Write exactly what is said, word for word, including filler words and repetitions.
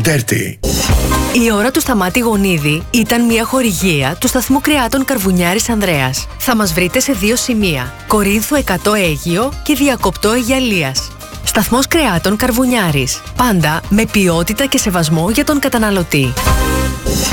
τέρτη. Η ώρα του Σταμάτη Γονίδη ήταν μια χορηγία του σταθμού κρεάτων Καρβουνιάρης Ανδρέας. Θα μας βρείτε σε δύο σημεία: Κορίνθου εκατό Αίγυο και Διακοπτό Αιγιαλίας. Σταθμός κρεάτων Καρβουνιάρης. Πάντα με ποιότητα και σεβασμό για τον καταναλωτή.